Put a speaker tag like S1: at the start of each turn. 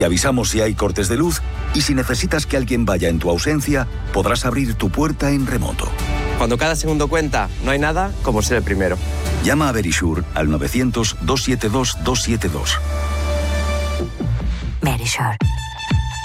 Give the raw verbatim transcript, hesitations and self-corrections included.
S1: Te avisamos si hay cortes de luz y si necesitas que alguien vaya en tu ausencia, podrás abrir tu puerta en remoto.
S2: Cuando cada segundo cuenta, no hay nada como ser el primero.
S1: Llama a Verisure al novecientos, doscientos setenta y dos, doscientos setenta y dos.
S3: Verisure.